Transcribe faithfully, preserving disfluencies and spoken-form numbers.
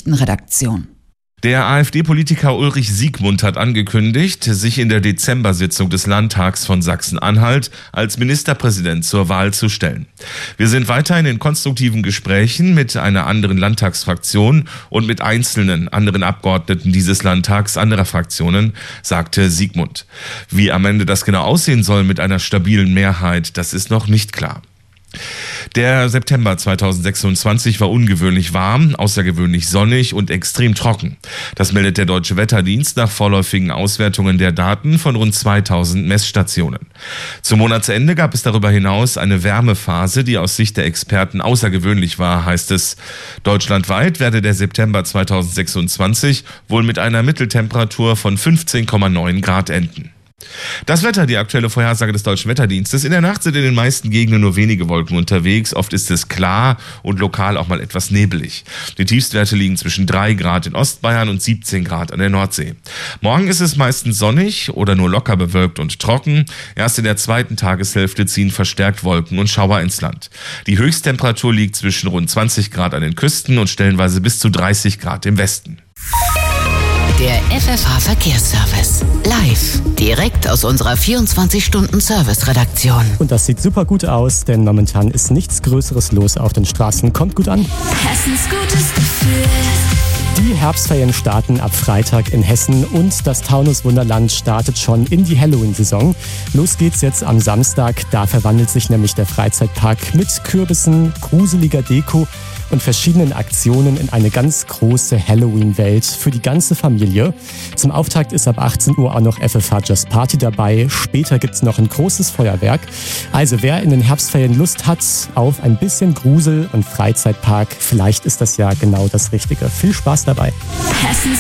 Nachrichtenredaktion. Der AfD-Politiker Ulrich Siegmund hat angekündigt, sich in der Dezember-Sitzung des Landtags von Sachsen-Anhalt als Ministerpräsident zur Wahl zu stellen. Wir sind weiterhin in konstruktiven Gesprächen mit einer anderen Landtagsfraktion und mit einzelnen anderen Abgeordneten dieses Landtags anderer Fraktionen, sagte Siegmund. Wie am Ende das genau aussehen soll mit einer stabilen Mehrheit, das ist noch nicht klar. Der September zweitausendsechsundzwanzig war ungewöhnlich warm, außergewöhnlich sonnig und extrem trocken. Das meldet der Deutsche Wetterdienst nach vorläufigen Auswertungen der Daten von rund zweitausend Messstationen. Zum Monatsende gab es darüber hinaus eine Wärmephase, die aus Sicht der Experten außergewöhnlich war, heißt es. Deutschlandweit werde der September zweitausendsechsundzwanzig wohl mit einer Mitteltemperatur von fünfzehn Komma neun Grad enden. Das Wetter, die aktuelle Vorhersage des Deutschen Wetterdienstes. In der Nacht sind in den meisten Gegenden nur wenige Wolken unterwegs. Oft ist es klar und lokal auch mal etwas nebelig. Die Tiefstwerte liegen zwischen drei Grad in Ostbayern und siebzehn Grad an der Nordsee. Morgen ist es meistens sonnig oder nur locker bewölkt und trocken. Erst in der zweiten Tageshälfte ziehen verstärkt Wolken und Schauer ins Land. Die Höchsttemperatur liegt zwischen rund zwanzig Grad an den Küsten und stellenweise bis zu dreißig Grad im Westen. Der F F H-Verkehrsservice. Live. Direkt aus unserer vierundzwanzig-Stunden-Service-Redaktion. Und das sieht super gut aus, denn momentan ist nichts Größeres los auf den Straßen. Kommt gut an. Hessens gutes Gefühl. Die Herbstferien starten ab Freitag in Hessen und das Taunus-Wunderland startet schon in die Halloween-Saison. Los geht's jetzt am Samstag. Da verwandelt sich nämlich der Freizeitpark mit Kürbissen, gruseliger Deko und verschiedenen Aktionen in eine ganz große Halloween-Welt für die ganze Familie. Zum Auftakt ist ab achtzehn Uhr auch noch F F H Just Party dabei. Später gibt's noch ein großes Feuerwerk. Also wer in den Herbstferien Lust hat auf ein bisschen Grusel und Freizeitpark, vielleicht ist das ja genau das Richtige. Viel Spaß dabei. Hessens